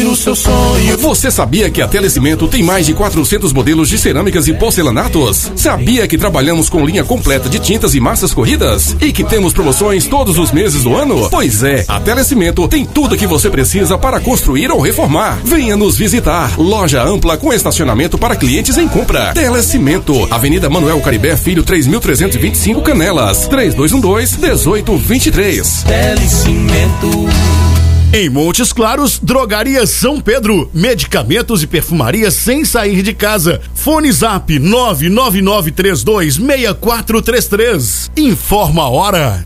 o seu sonho. Você sabia que a Telecimento tem mais de 400 modelos de cerâmicas e porcelanatos? Sabia que trabalhamos com linha completa de tintas e massas corridas? E que temos promoções todos os meses do ano? Pois é, a Telecimento tem tudo que você precisa para construir ou reformar. Venha nos visitar. Loja ampla com estacionamento para clientes em compra. Telecimento, Avenida Manuel Caribé Filho 3325 Canelas, 3212-1823. Telecimento. Em Montes Claros, Drogaria São Pedro, medicamentos e perfumaria sem sair de casa. Fone Zap 999326433. Informa a hora.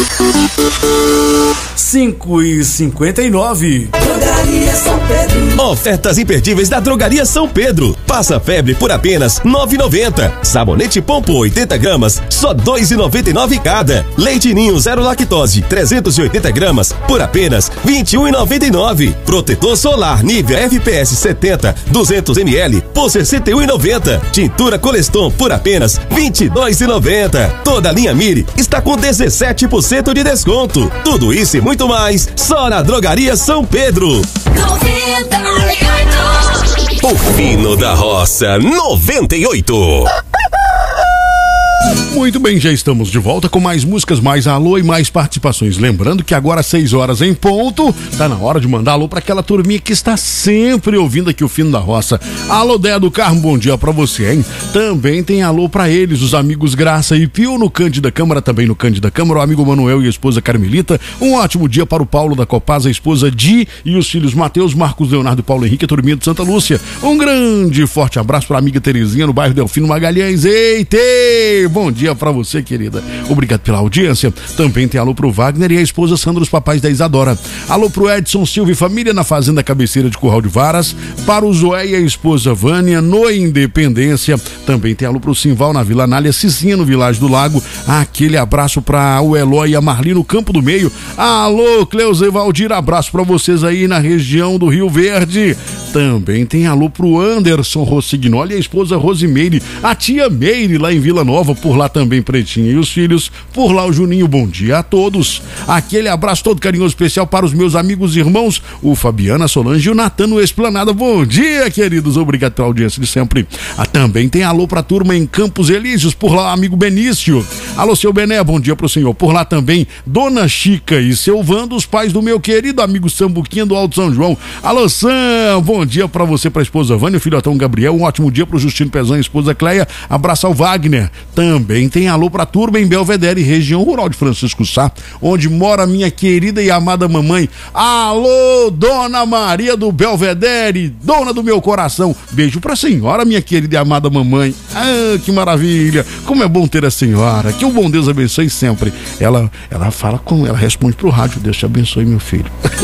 5h59. Drogaria São Pedro. Ofertas imperdíveis da Drogaria São Pedro. Passa febre por apenas R$ 9,90. Sabonete Pompo 80 gramas, só R$ 2,99 cada. Leite Ninho zero lactose 380 gramas por apenas R$ 21,99. Protetor solar Nivea FPS 70 200 ml por R$ 61,90. Tintura Coleston por apenas R$ 22,90. Toda a linha Miri está com 17% de desconto. Tudo isso e muito mais só na Drogaria São Pedro. 98. O Fino da Roça 98. Muito bem, já estamos de volta com mais músicas, mais alô e mais participações. Lembrando que agora às 6 horas em ponto, tá na hora de mandar alô pra aquela turminha que está sempre ouvindo aqui o Fino da Roça. Alô, Déia do Carmo, bom dia pra você, hein? Também tem alô pra eles, os amigos Graça e Pio no Cândida Câmara, também no Cândida Câmara, o amigo Manuel e a esposa Carmelita. Um ótimo dia para o Paulo da Copaz, a esposa Di e os filhos Mateus, Marcos, Leonardo e Paulo Henrique, a turminha de Santa Lúcia. Um grande forte abraço pra amiga Terezinha no bairro Delfino Magalhães. Eita! Bom dia pra você, querida. Obrigado pela audiência. Também tem alô pro Wagner e a esposa Sandra, os papais da Isadora. Alô pro Edson Silva e família na Fazenda Cabeceira de Curral de Varas. Para o Zoé e a esposa Vânia no Independência. Também tem alô pro Simval na Vila Anália, Cicinha no Vilagem do Lago. Aquele abraço pra o Eloy e a Marli no Campo do Meio. Alô, Cleusa e Valdir, abraço pra vocês aí na região do Rio Verde. Também tem alô pro Anderson Rossignoli e a esposa Rosimeire, a tia Meire lá em Vila Nova, por lá também Pretinha e os filhos, por lá o Juninho, bom dia a todos. Aquele abraço todo carinhoso especial para os meus amigos e irmãos, o Fabiana, a Solange e o Natan no Esplanada, bom dia, queridos, obrigado pela audiência de sempre. Também tem alô pra turma em Campos Elíseos, por lá o amigo Benício. Alô, seu Bené, bom dia pro senhor. Por lá também, Dona Chica e seu Vando, os pais do meu querido amigo Sambuquinha do Alto São João. Alô, Sam, bom dia pra você, pra esposa Vânia, o filhotão Gabriel, um ótimo dia pro Justino Pezão e esposa Cleia, abraço ao Wagner. Também tem alô pra turma em Belvedere, região rural de Francisco Sá, onde mora minha querida e amada mamãe. Alô, Dona Maria do Belvedere, dona do meu coração. Beijo pra senhora, minha querida e amada mamãe. Ah, que maravilha, como é bom ter a senhora, que o bom Deus abençoe sempre. Ela fala com, ela responde pro rádio, Deus te abençoe, meu filho.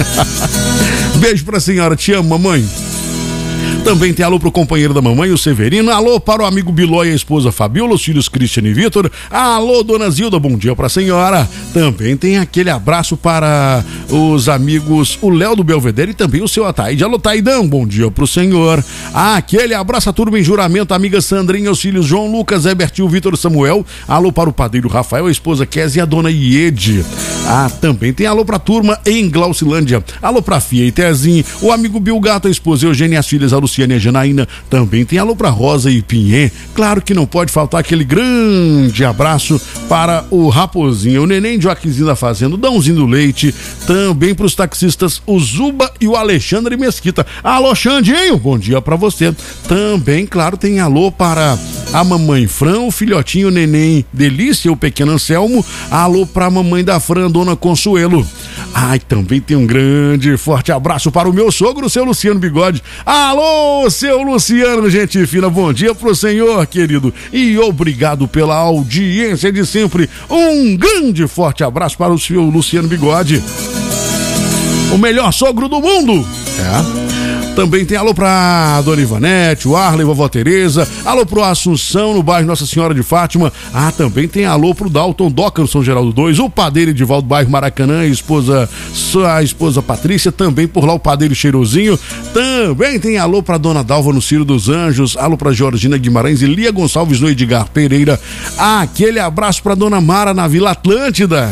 Beijo pra senhora, te amo, mamãe. Também tem alô pro companheiro da mamãe, o Severino. Alô para o amigo Biló e a esposa Fabiola, os filhos Cristian e Vitor. Alô, dona Zilda, bom dia pra senhora. Também tem aquele abraço para os amigos, o Léo do Belvedere e também o seu Ataíde. Alô, Taidão, bom dia pro senhor. Aquele abraço à turma em Juramento, a amiga Sandrinha, os filhos João Lucas, Hebertinho, Vitor, Samuel. Alô para o padeiro Rafael, a esposa Kézia e a dona Iede. Também tem alô pra turma em Glaucilândia. Alô pra Fia e Tezinho, o amigo Bill Gato, a esposa Eugênia e as filhas, a Luciane e a Janaína. Também tem alô pra Rosa e Pinhê. Claro que não pode faltar aquele grande abraço para o Raposinho, o Neném Joaquinzinho da Fazenda, o Dãozinho do Leite. Também pros taxistas, o Zuba e o Alexandre Mesquita. Alô, Xandinho, bom dia pra você. Também, claro, tem alô para a mamãe Fran, o filhotinho Neném Delícia, o pequeno Anselmo. Alô pra mamãe da Fran, dona Consuelo. Também tem um grande forte abraço para o meu sogro, o seu Luciano Bigode. Alô, seu Luciano, gente fina, bom dia pro senhor, querido, e obrigado pela audiência de sempre. Um grande forte abraço para o seu Luciano Bigode, o melhor sogro do mundo. Também tem alô pra Dona Ivanete, o Arley, vovó Tereza. Alô pro Assunção, no bairro Nossa Senhora de Fátima. Também tem alô pro Dalton Doca, no São Geraldo 2. O padeiro Edivaldo, bairro Maracanã, a esposa Patrícia. Também por lá o padeiro Cheirosinho. Também tem alô pra Dona Dalva, no Ciro dos Anjos. Alô pra Georgina Guimarães e Lia Gonçalves, no Edgar Pereira. Aquele abraço pra Dona Mara, na Vila Atlântida.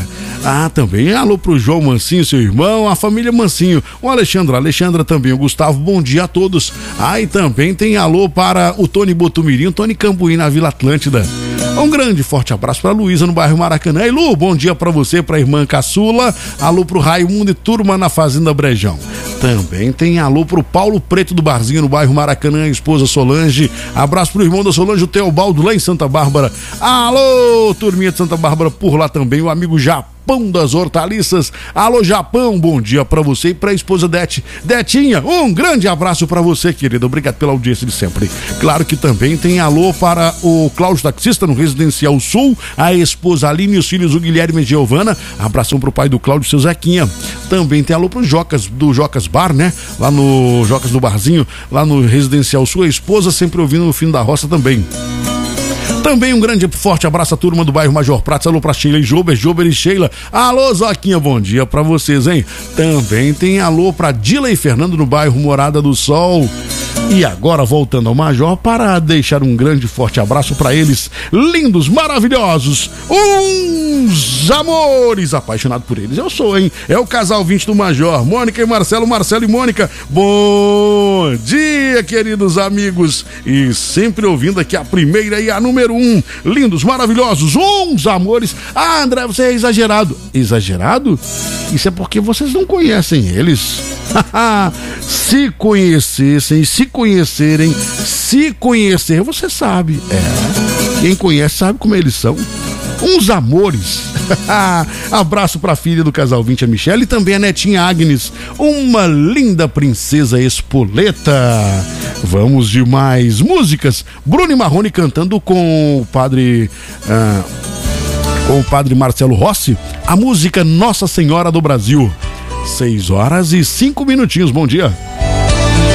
Também alô pro João Mancinho, seu irmão, a família Mancinho, o Alexandra também, o Gustavo, bom dia a todos. E também tem alô para o Tony Botumirim, o Tony Cambuí na Vila Atlântida. Um grande forte abraço para Luísa no bairro Maracanã. E Lu, bom dia para você, para a irmã Caçula, alô pro Raimundo e turma na Fazenda Brejão. Também tem alô pro Paulo Preto do Barzinho no bairro Maracanã, a esposa Solange. Abraço pro irmão da Solange, o Teobaldo, lá em Santa Bárbara. Alô, turminha de Santa Bárbara por lá também, o amigo Japão das Hortaliças. Alô, Japão, bom dia pra você e pra esposa Detinha, um grande abraço pra você, querida, obrigado pela audiência de sempre. Claro que também tem alô para o Cláudio Taxista no Residencial Sul, a esposa Aline e os filhos, o Guilherme e Giovana. Abração pro pai do Cláudio, seu Zequinha. Também tem alô pro Jocas, do Jocas Bar, né? Lá no Jocas do Barzinho, lá no Residencial Sul, a esposa sempre ouvindo no Fim da Roça também. Também um grande forte abraço à turma do bairro Major Pratos. Alô pra Sheila e Jober e Sheila. Alô, Zoquinha, bom dia pra vocês, hein? Também tem alô pra Dila e Fernando no bairro Morada do Sol. E agora voltando ao Major para deixar um grande forte abraço pra eles, lindos, maravilhosos, uns amores, apaixonado por eles. Eu sou, hein? É o casal 20 do Major, Mônica e Marcelo, Marcelo e Mônica. Bom dia, queridos amigos. E sempre ouvindo aqui a primeira e a número 1. Lindos, maravilhosos, uns amores. André, você é exagerado. Exagerado? Isso é porque vocês não conhecem eles. Se conhecessem, se conhecerem, se conhecer, você sabe. Quem conhece sabe como eles são. Uns amores. Abraço pra filha do casal 20, a Michelle, e também a netinha Agnes, uma linda princesa espoleta. Vamos de mais músicas. Bruno e Marrone cantando com o padre Marcelo Rossi, a música Nossa Senhora do Brasil. 6 horas e 5 minutinhos, bom dia.